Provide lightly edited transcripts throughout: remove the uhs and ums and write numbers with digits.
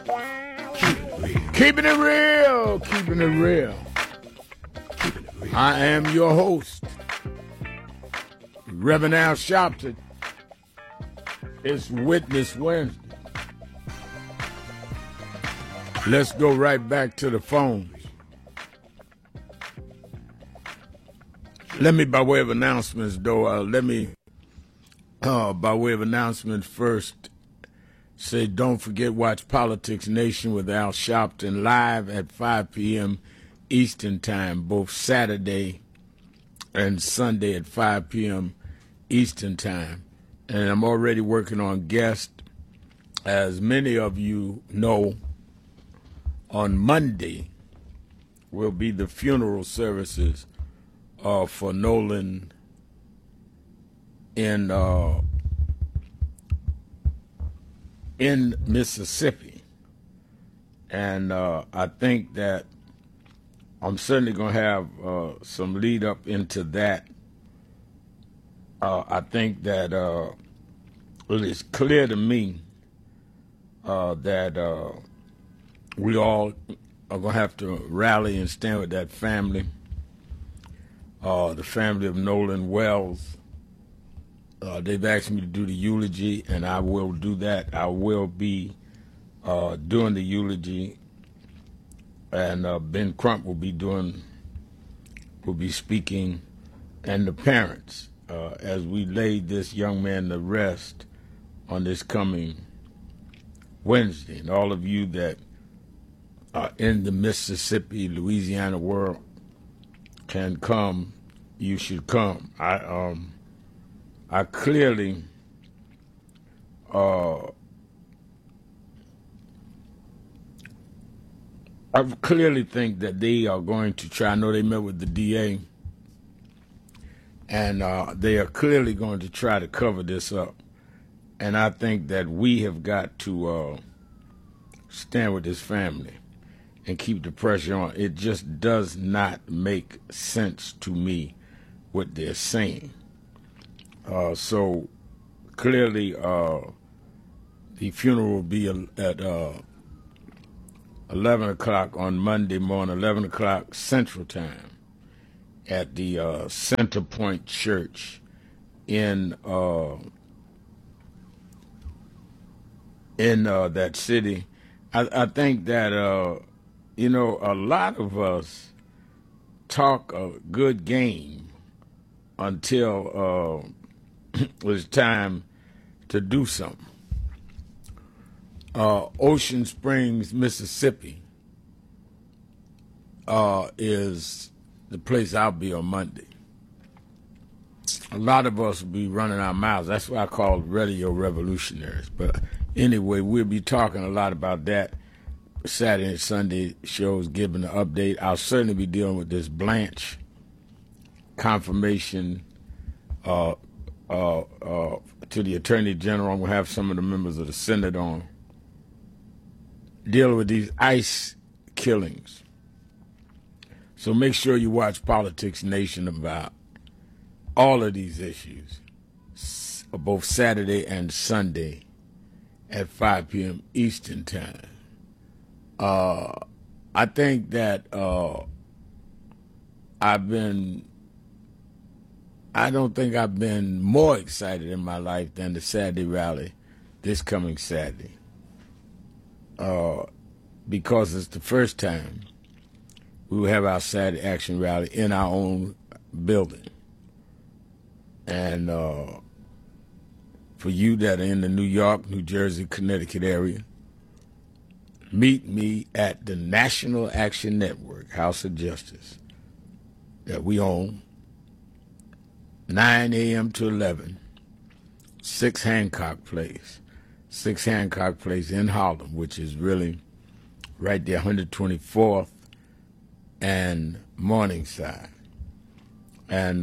Keeping it real, keeping it real. I am your host, Reverend Al Sharpton. It's Witness Wednesday. Let's go right back to the phones. Let me, by way of announcements, though, by way of announcements first, say don't forget, watch Politics Nation with Al Sharpton live at 5 p.m. Eastern Time, both Saturday and Sunday at 5 p.m. Eastern Time. And I'm already working on guests. As many of you know, on Monday will be the funeral services for Nolan in Mississippi. And I think that I'm certainly going to have some lead up into that. I think that it is clear to me that we all are going to have to rally and stand with that family, the family of Nolan Wells. They've asked me to do the eulogy, and I will do that. I will be doing the eulogy, and Ben Crump will be speaking, and the parents as we lay this young man to rest on this coming Wednesday. And all of you that are in the Mississippi, Louisiana world can come. You should come. I clearly think that they are going to try. I know they met with the DA, and they are clearly going to try to cover this up. And I think that we have got to stand with this family and keep the pressure on. It just does not make sense to me what they're saying. So clearly the funeral will be at 11 o'clock on Monday morning, 11 o'clock Central Time at the Center Point Church in that city. I think that, a lot of us talk a good game until it's time to do something. Ocean Springs, Mississippi is the place I'll be on Monday. A lot of us will be running our mouths. That's why I call radio revolutionaries. But anyway, we'll be talking a lot about that. Saturday and Sunday shows, giving an update. I'll certainly be dealing with this Blanche confirmation to the Attorney General. I'm going to have some of the members of the Senate on, dealing with these ICE killings. So make sure you watch Politics Nation about all of these issues, both Saturday and Sunday at 5 p.m. Eastern Time. I think that I don't think I've been more excited in my life than the Saturday rally this coming Saturday. Because it's the first time we will have our Saturday Action Rally in our own building. And for you that are in the New York, New Jersey, Connecticut area, meet me at the National Action Network, House of Justice, that we own, 9 a.m. to 11, 6 Hancock Place. 6 Hancock Place in Harlem, which is really right there, 124th and Morningside. And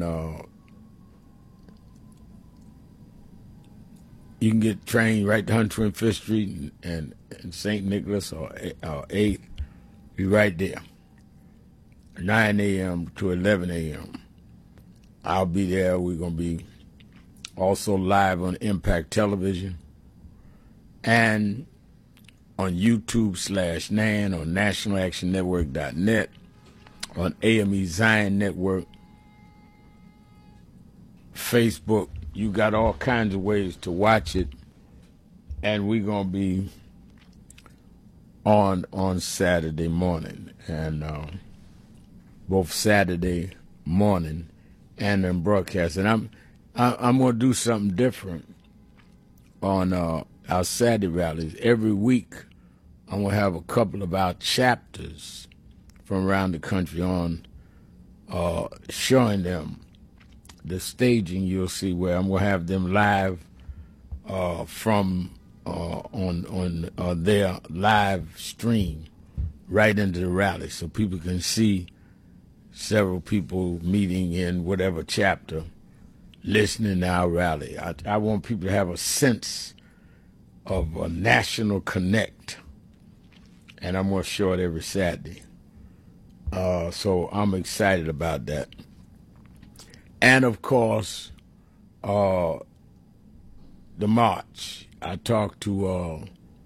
you can get trained right to 125th Street and St. Nicholas or 8th. Be right there, 9 a.m. to 11 a.m. I'll be there. We're going to be also live on Impact Television. And on YouTube/NAN, on NationalActionNetwork.net, on AME Zion Network, Facebook. You got all kinds of ways to watch it, and we're gonna be on Saturday morning, and both Saturday morning and then broadcast. And I'm gonna do something different on our Saturday rallies. Every week, I'm gonna have a couple of our chapters from around the country on, showing them the staging. You'll see where I'm gonna have them live from on their live stream right into the rally, so people can see several people meeting in whatever chapter, listening to our rally. I want people to have a sense of a national connect, and I'm going to show it every Saturday. So I'm excited about that. And, of course, the march. I talked to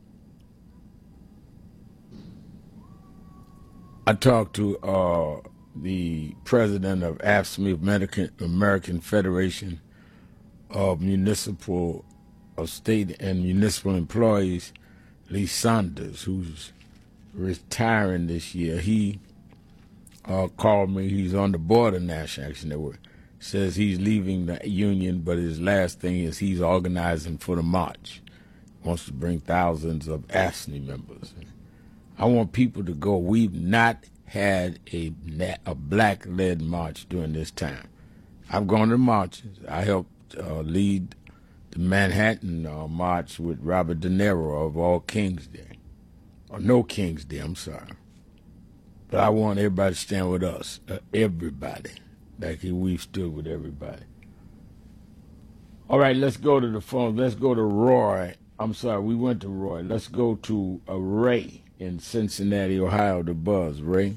the president of AFSCME, American Federation of Municipal, of State and Municipal Employees, Lee Saunders, who's retiring this year. He called me. He's on the board of National Action Network. Says he's leaving the union, but his last thing is he's organizing for the march. Wants to bring thousands of AFSCME members. I want people to go. We've not had a black-led march during this time. I've gone to marches. I helped lead the Manhattan march with Robert De Niro of all Kings Day. Or no Kings Day, I'm sorry. But I want everybody to stand with us, everybody. Like we've stood with everybody. All right, let's go to the phone. Let's go to Roy. I'm sorry, we went to Roy. Let's go to Ray in Cincinnati, Ohio, to Buzz. Ray?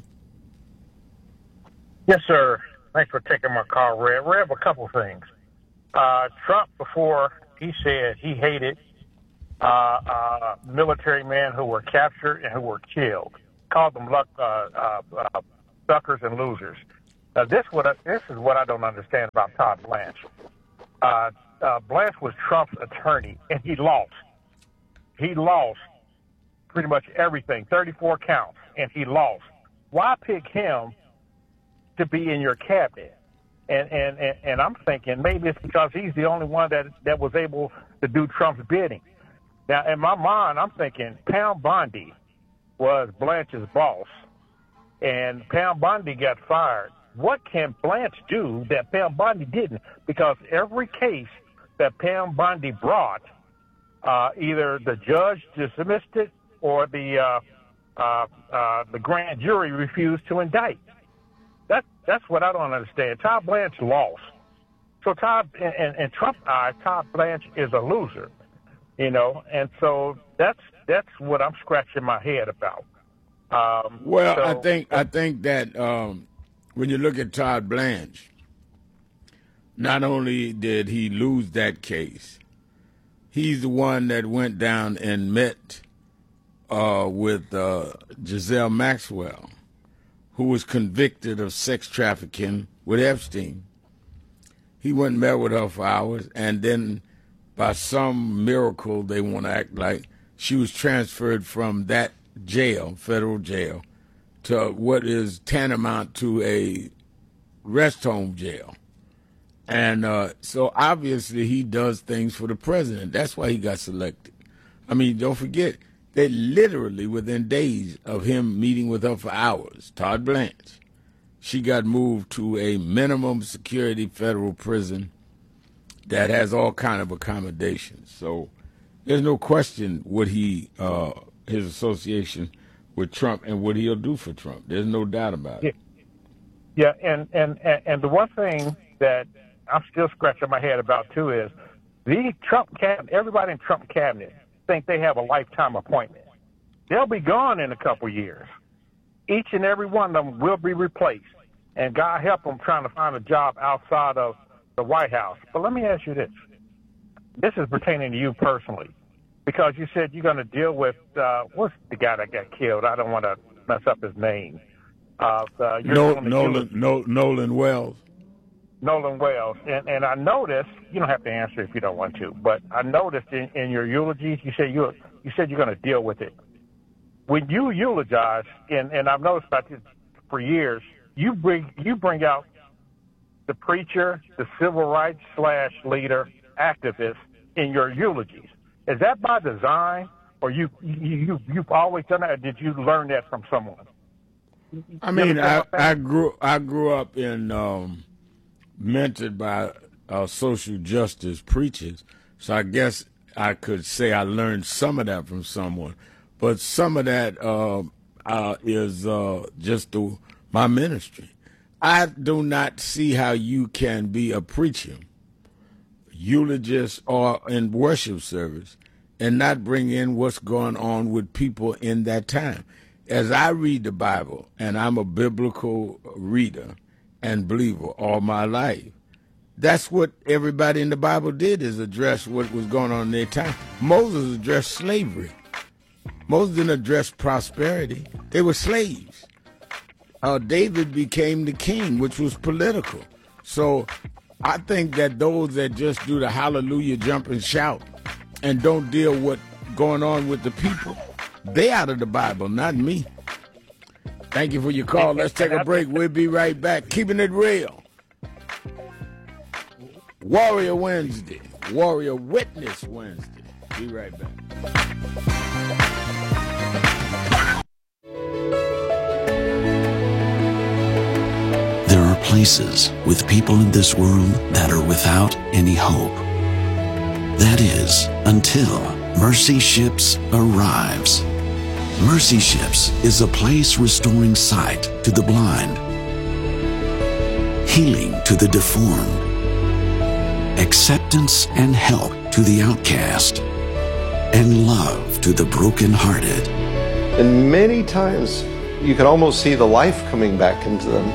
Yes, sir. Thanks for taking my call, Ray. Ray, a couple things. Trump, before, he said he hated military men who were captured and who were killed. Called them suckers and losers. This is what I don't understand about Todd Blanche. Blanche was Trump's attorney, and he lost. He lost pretty much everything, 34 counts, and he lost. Why pick him to be in your cabinet? And I'm thinking maybe it's because he's the only one that was able to do Trump's bidding. Now, in my mind, I'm thinking Pam Bondi was Blanche's boss, and Pam Bondi got fired. What can Blanche do that Pam Bondi didn't? Because every case that Pam Bondi brought, either the judge dismissed it or the grand jury refused to indict. That's what I don't understand. Todd Blanche lost. So Todd and Trump's eyes, Todd Blanche is a loser, and so that's what I'm scratching my head about. I think that when you look at Todd Blanche, not only did he lose that case, he's the one that went down and met with Giselle Maxwell, who was convicted of sex trafficking with Epstein. He went and met with her for hours, and then by some miracle, they want to act like she was transferred from that jail, federal jail, to what is tantamount to a rest home jail. And so obviously he does things for the president. That's why he got selected. I mean, don't forget, they literally, within days of him meeting with her for hours, Todd Blanche, she got moved to a minimum security federal prison that has all kind of accommodations. So there's no question what his association with Trump and what he'll do for Trump. There's no doubt about it. Yeah, and the one thing that I'm still scratching my head about too is the Trump cabinet. Everybody in Trump cabinet think they have a lifetime appointment. They'll be gone in a couple years. Each and every one of them will be replaced, and God help them trying to find a job outside of the White House. But let me ask you this: this is pertaining to you personally. because you said you're going to deal with what's the guy that got killed? I don't want to mess up his name. Nolan Wells. Nolan Wells. And I noticed, you don't have to answer if you don't want to, but I noticed in your eulogies, you said you're going to deal with it. When you eulogize, and I've noticed about this for years, you bring out the preacher, the civil rights / leader, activist in your eulogies. Is that by design, or you've always done that, or did you learn that from someone? I mean, I grew up in mentored by social justice preachers, so I guess I could say I learned some of that from someone, but some of that is just my ministry. I do not see how you can be a preacher, eulogist, or in worship service and not bring in what's going on with people in that time. As I read the Bible, and I'm a biblical reader and believer all my life, that's what everybody in the Bible did, is address what was going on in their time. Moses addressed slavery. Moses didn't address prosperity. They were slaves. David became the king, which was political. So I think that those that just do the hallelujah, jump and shout and don't deal with what's going on with the people, they out of the Bible, not me. Thank you for your call. Let's take a break. We'll be right back. Keeping it real. Warrior Wednesday. Warrior Witness Wednesday. Be right back. There are places with people in this world that are without any hope. That is, until Mercy Ships arrives. Mercy Ships is a place restoring sight to the blind, healing to the deformed, acceptance and help to the outcast, and love to the brokenhearted. And many times you can almost see the life coming back into them.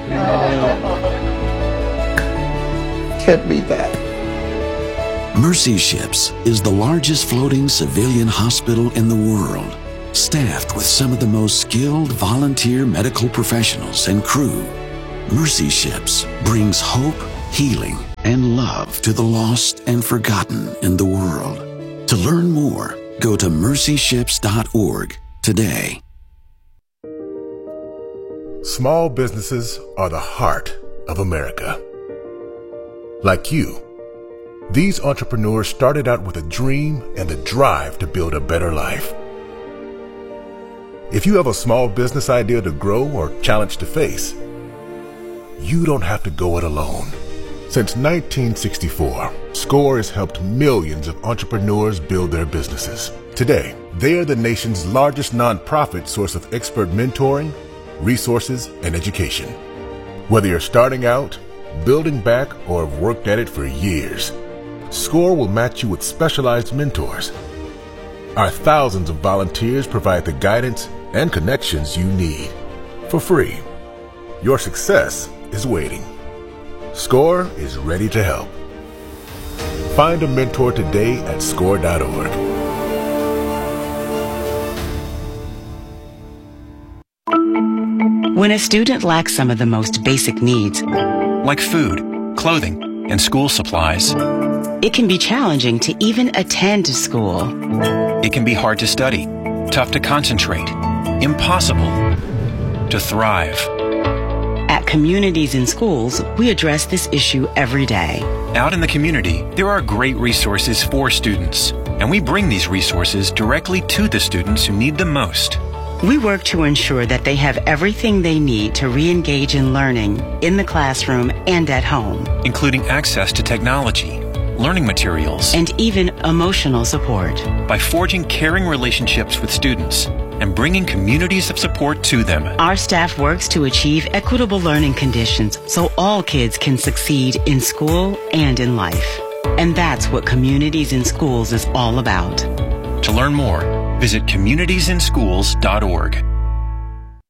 Can't beat that. Mercy Ships is the largest floating civilian hospital in the world, staffed with some of the most skilled volunteer medical professionals and crew. Mercy Ships brings hope, healing, and love to the lost and forgotten in the world. To learn more, go to mercyships.org today. Small businesses are the heart of America. Like you, these entrepreneurs started out with a dream and the drive to build a better life. If you have a small business idea to grow or challenge to face, you don't have to go it alone. Since 1964, SCORE has helped millions of entrepreneurs build their businesses. Today, they are the nation's largest nonprofit source of expert mentoring, resources, and education. Whether you're starting out, building back, or have worked at it for years, SCORE will match you with specialized mentors. Our thousands of volunteers provide the guidance and connections you need for free. Your success is waiting. SCORE is ready to help. Find a mentor today at SCORE.org. When a student lacks some of the most basic needs, like food, clothing, and school supplies, it can be challenging to even attend school. It can be hard to study, tough to concentrate, impossible to thrive. At Communities in Schools, we address this issue every day. Out in the community, there are great resources for students, and we bring these resources directly to the students who need them most. We work to ensure that they have everything they need to re-engage in learning in the classroom and at home, including access to technology, learning materials, and even emotional support. By forging caring relationships with students and bringing communities of support to them, our staff works to achieve equitable learning conditions so all kids can succeed in school and in life. And that's what Communities in Schools is all about. To learn more, visit communitiesinschools.org.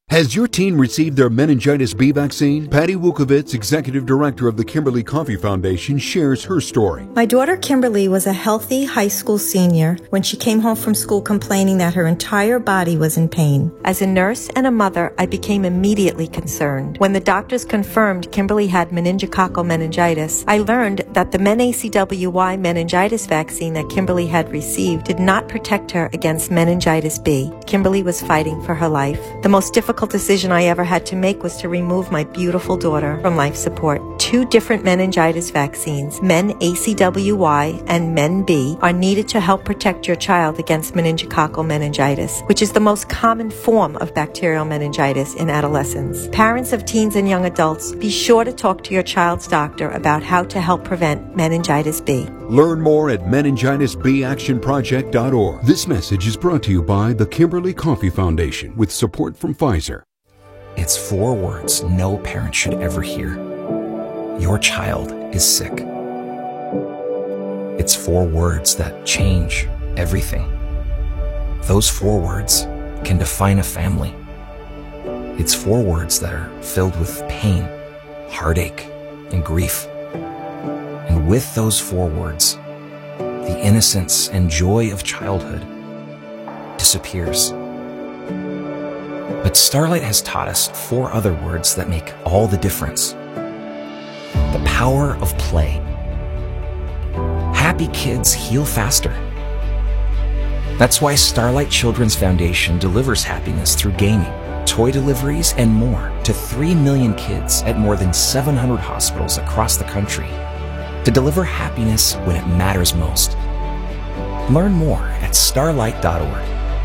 Has your teen received their meningitis B vaccine? Patty Wukovitz, Executive Director of the Kimberly Coffee Foundation, shares her story. My daughter Kimberly was a healthy high school senior when she came home from school complaining that her entire body was in pain. As a nurse and a mother, I became immediately concerned. When the doctors confirmed Kimberly had meningococcal meningitis, I learned that the MenACWY meningitis vaccine that Kimberly had received did not protect her against meningitis B. Kimberly was fighting for her life. The most difficult decision I ever had to make was to remove my beautiful daughter from life support. 2 different meningitis vaccines, MenACWY and MenB, are needed to help protect your child against meningococcal meningitis, which is the most common form of bacterial meningitis in adolescents. Parents of teens and young adults, be sure to talk to your child's doctor about how to help prevent meningitis B. Learn more at meningitisbactionproject.org. This message is brought to you by the Kimberly Coffee Foundation with support from Pfizer. It's 4 words no parent should ever hear. Your child is sick. It's 4 words that change everything. Those 4 words can define a family. It's 4 words that are filled with pain, heartache, and grief. And with those 4 words, the innocence and joy of childhood disappears. But Starlight has taught us 4 other words that make all the difference. The power of play. Happy kids heal faster. That's why Starlight Children's Foundation delivers happiness through gaming, toy deliveries, and more to 3 million kids at more than 700 hospitals across the country to deliver happiness when it matters most. Learn more at starlight.org.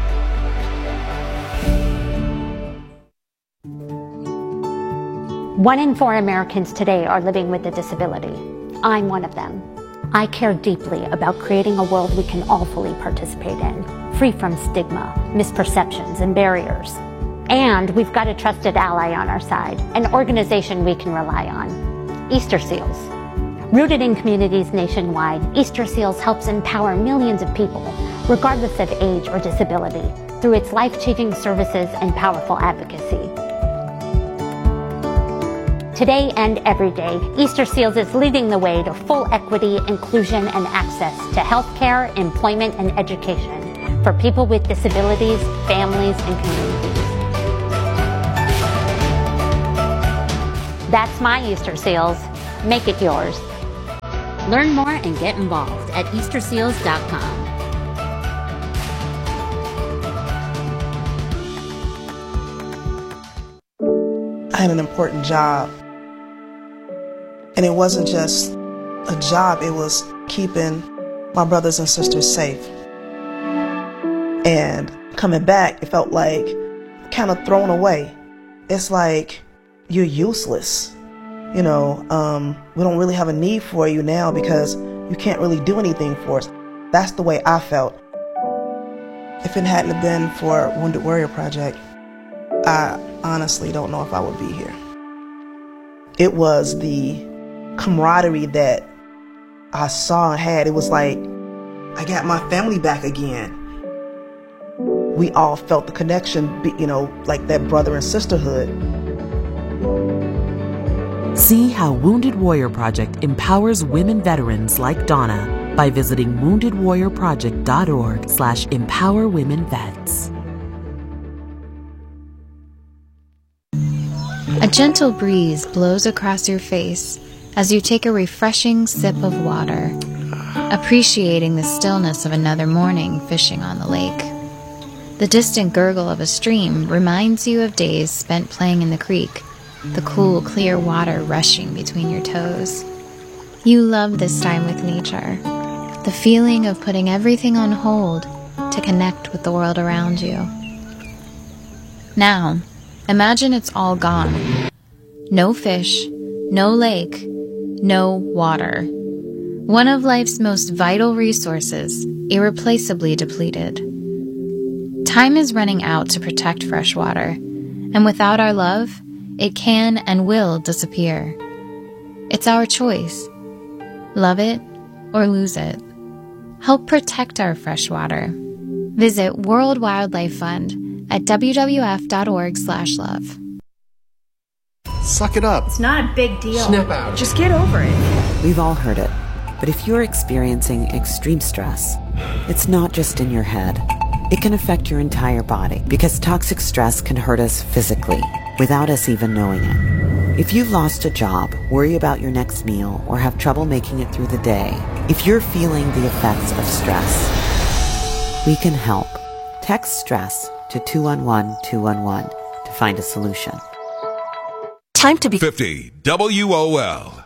One in 4 Americans today are living with a disability. I'm one of them. I care deeply about creating a world we can all fully participate in, free from stigma, misperceptions, and barriers. And we've got a trusted ally on our side, an organization we can rely on, Easter Seals. Rooted in communities nationwide, Easter Seals helps empower millions of people, regardless of age or disability, through its life-changing services and powerful advocacy. Today and every day, Easter Seals is leading the way to full equity, inclusion, and access to healthcare, employment, and education for people with disabilities, families, and communities. That's my Easter Seals. Make it yours. Learn more and get involved at easterseals.com. I had an important job. And it wasn't just a job, it was keeping my brothers and sisters safe. And coming back, it felt like kind of thrown away. It's like you're useless. You know, we don't really have a need for you now because you can't really do anything for us. That's the way I felt. If it hadn't been for Wounded Warrior Project, I honestly don't know if I would be here. It was the camaraderie that I saw and had. It was like I got my family back again. We all felt the connection, you know, like that brother and sisterhood. See how Wounded Warrior Project empowers women veterans like Donna by visiting woundedwarriorproject.org/empowerwomenvets. A gentle breeze blows across your face as you take a refreshing sip of water, appreciating the stillness of another morning fishing on the lake. The distant gurgle of a stream reminds you of days spent playing in the creek, the cool, clear water rushing between your toes. You love this time with nature, the feeling of putting everything on hold to connect with the world around you. Now, imagine it's all gone. No fish, no lake, no water. One of life's most vital resources, irreplaceably depleted. Time is running out to protect fresh water, and without our love, it can and will disappear. It's our choice. Love it or lose it. Help protect our fresh water. Visit World Wildlife Fund at wwf.org/love. Suck it up. It's not a big deal. Snap out. Just get over it. We've all heard it. But if you're experiencing extreme stress, it's not just in your head. It can affect your entire body because toxic stress can hurt us physically without us even knowing it. If you've lost a job, worry about your next meal, or have trouble making it through the day, if you're feeling the effects of stress, we can help. Text STRESS to 211-211 to find a solution. Time to be 50 WOL.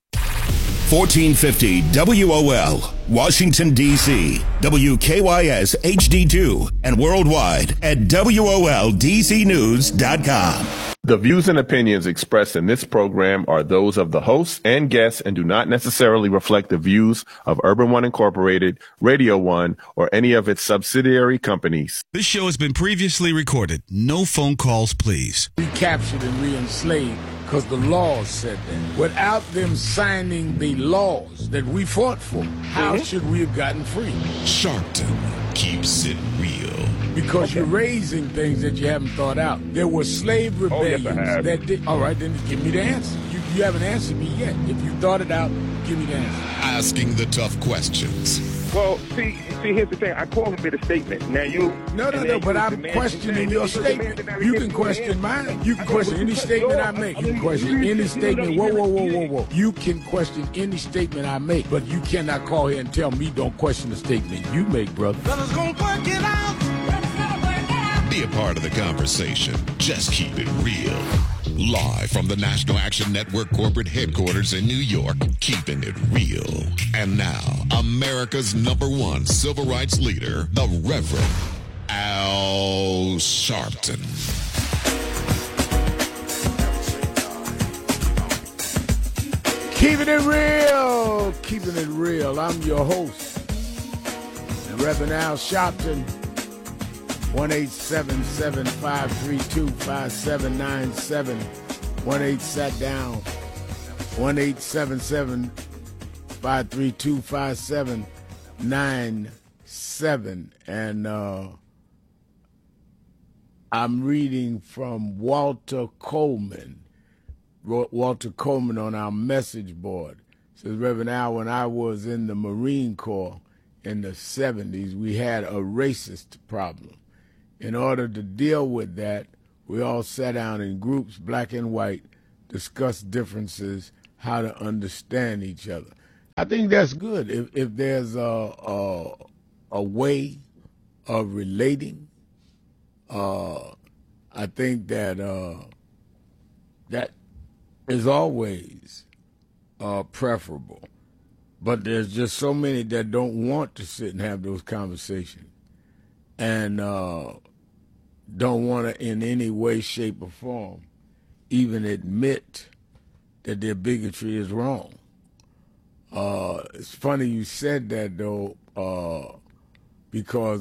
1450 WOL, Washington, D.C., WKYS HD2, and worldwide at WOLDCnews.com. The views and opinions expressed in this program are those of the hosts and guests and do not necessarily reflect the views of Urban One Incorporated, Radio One, or any of its subsidiary companies. This show has been previously recorded. No phone calls, please. Recaptured and re-enslaved because the laws said that. Without them signing the laws that we fought for, how should we have gotten free? Sharpton keeps it real. Because you're raising things that you haven't thought out. There were slave rebellions that did. All right, then give me the answer. You haven't answered me yet. If you thought it out, give me the answer. Asking the tough questions. Well, see, here's the thing. I call him a statement. Now you... No, but I'm questioning your statement. You can question mine. You can question any statement I make. You can question any statement. Whoa. You can question any statement I make, but you cannot call here and tell me don't question the statement you make, brother. Fellas gonna work it out. Be a part of the conversation. Just keep it real. Live from the National Action Network corporate headquarters in New York, keeping it real. And now, America's #1 civil rights leader, the Reverend Al Sharpton. Keeping it real. Keeping it real. I'm your host, the Reverend Al Sharpton. 1-877-532-5797. 1-8-SAT-DOWN. 1-877-532-5797. And I'm reading from Walter Coleman. Walter Coleman on our message board. It says, Reverend Al, when I was in the Marine Corps in the 70s, we had a racist problem. In order to deal with that, we all sat down in groups, black and white, discussed differences, how to understand each other. I think that's good. If there's a way of relating, I think that that is always preferable. But there's just so many that don't want to sit and have those conversations and don't want to in any way, shape, or form even admit that their bigotry is wrong. It's funny you said that, though, because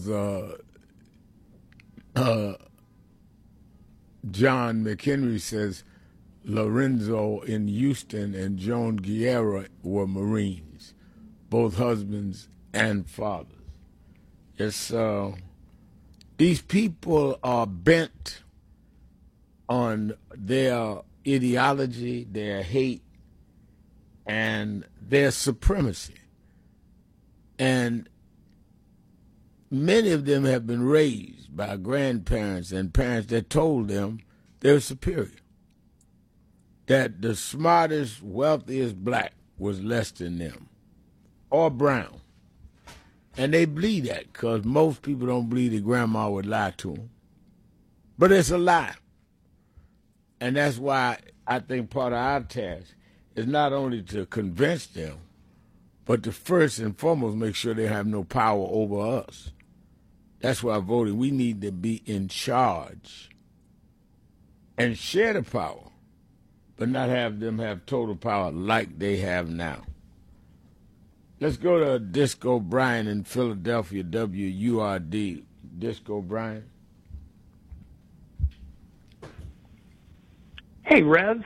John McHenry says Lorenzo in Houston and Joan Guerra were Marines, both husbands and fathers. It's these people are bent on their ideology, their hate, and their supremacy. And many of them have been raised by grandparents and parents that told them they're superior, that the smartest, wealthiest black was less than them, or brown. And they believe that because most people don't believe that grandma would lie to them. But it's a lie. And that's why I think part of our task is not only to convince them, but to first and foremost make sure they have no power over us. That's why voting, we need to be in charge and share the power, but not have them have total power like they have now. Let's go to Disco Brian in Philadelphia, WURD. Disco Brian. Hey, Rev.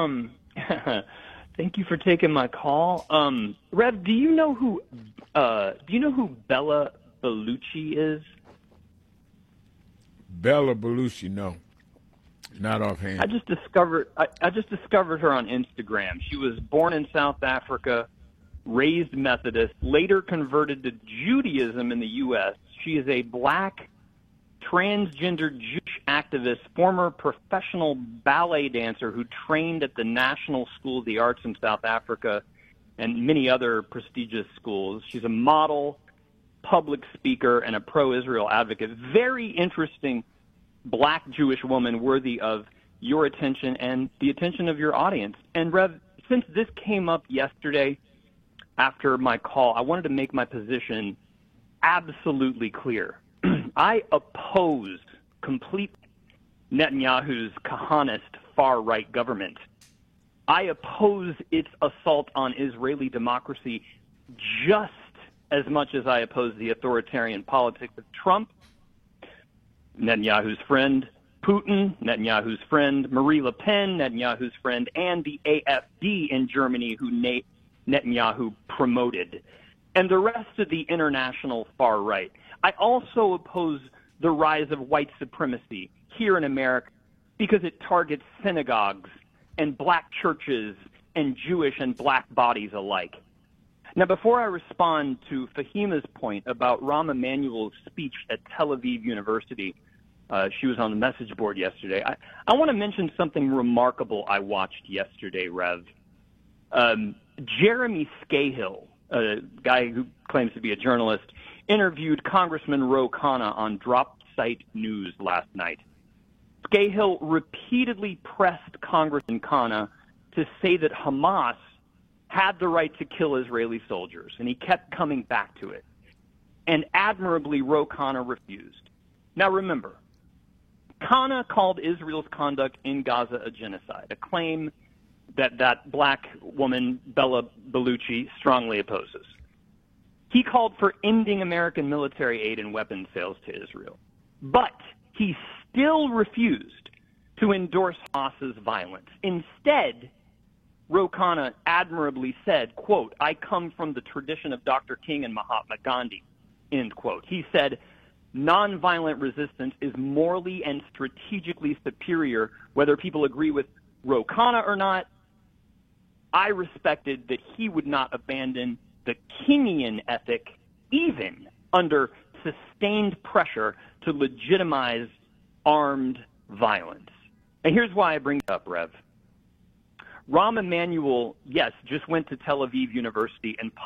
Thank you for taking my call. Rev, do you know who Bella Bellucci is? Bella Belushi, no. Not offhand. I just discovered her on Instagram. She was born in South Africa, raised Methodist, later converted to Judaism in the U.S. She is a black transgender Jewish activist, former professional ballet dancer who trained at the National School of the Arts in South Africa and many other prestigious schools. She's a model, public speaker, and a pro-Israel advocate. Very interesting black Jewish woman worthy of your attention and the attention of your audience. And Rev, since this came up yesterday after my call, I wanted to make my position absolutely clear. I oppose complete Netanyahu's Kahanist far-right government. I oppose its assault on Israeli democracy just as much as I oppose the authoritarian politics of Trump, Netanyahu's friend Putin, Netanyahu's friend Marie Le Pen, Netanyahu's friend, and the AfD in Germany who Netanyahu promoted, and the rest of the international far right. I also oppose the rise of white supremacy here in America because it targets synagogues and black churches and Jewish and black bodies alike. Now, before I respond to Fahima's point about Rahm Emanuel's speech at Tel Aviv University, she was on the message board yesterday, I want to mention something remarkable I watched yesterday, Rev. Jeremy Scahill, a guy who claims to be a journalist, interviewed Congressman Ro Khanna on Drop Site News last night. Scahill repeatedly pressed Congressman Khanna to say that Hamas had the right to kill Israeli soldiers, and he kept coming back to it. And admirably, Ro Khanna refused. Now remember, Khanna called Israel's conduct in Gaza a genocide, a claim that black woman, Bella Belushi, strongly opposes. He called for ending American military aid and weapons sales to Israel. But he still refused to endorse Hamas's violence. Instead, Ro Khanna admirably said, quote, "I come from the tradition of Dr. King and Mahatma Gandhi," end quote. He said, nonviolent resistance is morally and strategically superior, whether people agree with Ro Khanna or not. I respected that he would not abandon the Kingian ethic even under sustained pressure to legitimize armed violence. And here's why I bring it up, Rev. Rahm Emanuel, yes, just went to Tel Aviv University and